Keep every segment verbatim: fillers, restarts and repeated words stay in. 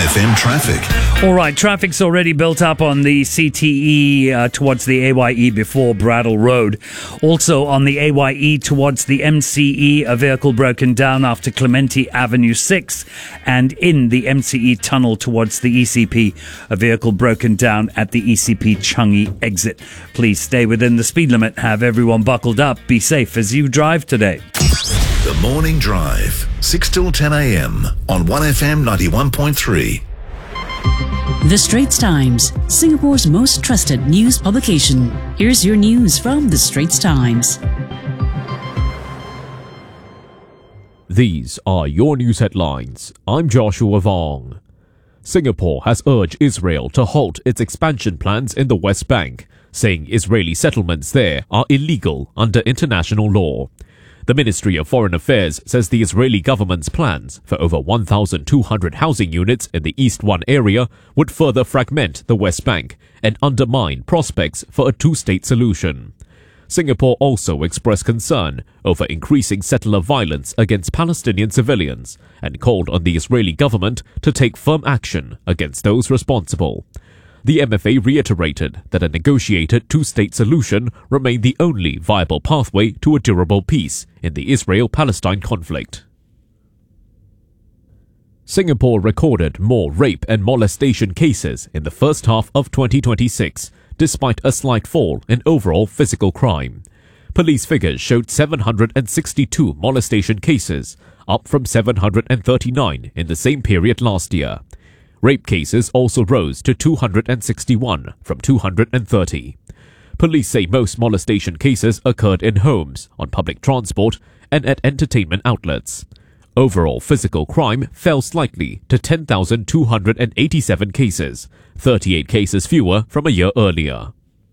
F M traffic. All right, traffic's already built up on the C T E uh, towards the A Y E before Brattle Road. Also on the A Y E towards the M C E, a vehicle broken down after Clementi Avenue six. And in the M C E tunnel towards the E C P, a vehicle broken down at the E C P Changi exit. Please stay within the speed limit. Have everyone buckled up. Be safe as you drive today. The Morning Drive, six till ten a m on one F M ninety-one point three. The Straits Times, Singapore's most trusted news publication. Here's your news from The Straits Times. These are your news headlines. I'm Joshua Vong. Singapore has urged Israel to halt its expansion plans in the West Bank, saying Israeli settlements there are illegal under international law. The Ministry of Foreign Affairs says the Israeli government's plans for over one thousand two hundred housing units in the East One area would further fragment the West Bank and undermine prospects for a two-state solution. Singapore also expressed concern over increasing settler violence against Palestinian civilians and called on the Israeli government to take firm action against those responsible. The M F A reiterated that a negotiated two-state solution remained the only viable pathway to a durable peace in the Israel-Palestine conflict. Singapore recorded more rape and molestation cases in the first half of twenty twenty-six, despite a slight fall in overall physical crime. Police figures showed seven hundred sixty-two molestation cases, up from seven hundred thirty-nine in the same period last year. Rape cases also rose to two hundred sixty-one from two hundred thirty. Police say most molestation cases occurred in homes, on public transport, and at entertainment outlets. Overall physical crime fell slightly to ten thousand two hundred eighty-seven cases, thirty-eight cases fewer from a year earlier.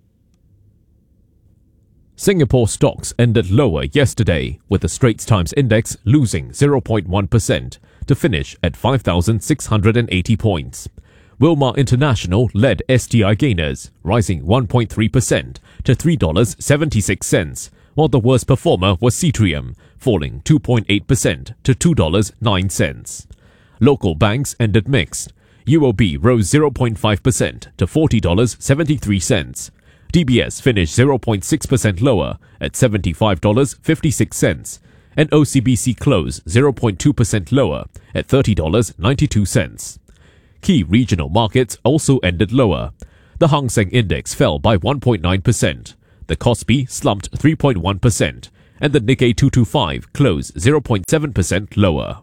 Singapore stocks ended lower yesterday, with the Straits Times Index losing zero point one percent to finish at five thousand six hundred eighty points. Wilmar International led S T I gainers, rising one point three percent to three dollars seventy-six, while the worst performer was Cetrium, falling two point eight percent to two dollars nine. Local banks ended mixed. U O B rose zero point five percent to forty dollars seventy-three. D B S finished zero point six percent lower at seventy-five dollars fifty-six, and O C B C closed zero point two percent lower at thirty dollars ninety-two. Key regional markets also ended lower. The Hang Seng Index fell by one point nine percent, the Kospi slumped three point one percent, and the Nikkei two twenty-five closed zero point seven percent lower.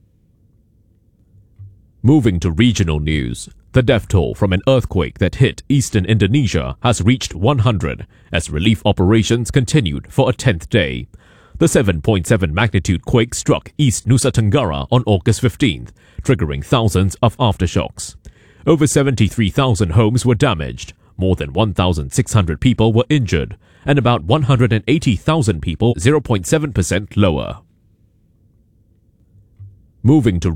Moving to regional news, the death toll from an earthquake that hit eastern Indonesia has reached one hundred as relief operations continued for a tenth day. The seven point seven magnitude quake struck East Nusa Tenggara on August fifteenth, triggering thousands of aftershocks. Over seventy-three thousand homes were damaged, more than one thousand six hundred people were injured, and about one hundred eighty thousand people zero point seven percent lower. Moving to